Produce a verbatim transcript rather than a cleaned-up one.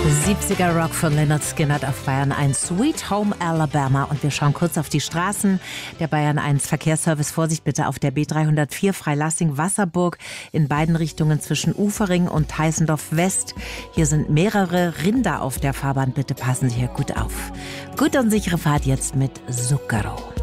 siebziger Rock von Lynyrd Skynyrd auf Bayern eins, Sweet Home Alabama. Und wir schauen kurz auf die Straßen. Der Bayern eins Verkehrsservice, Vorsicht bitte auf der B dreihundertvier Freilassing-Wasserburg in beiden Richtungen zwischen Ufering und Heißendorf West. Hier sind mehrere Rinder auf der Fahrbahn. Bitte passen Sie hier gut auf. Gute und sichere Fahrt jetzt mit Zucchero.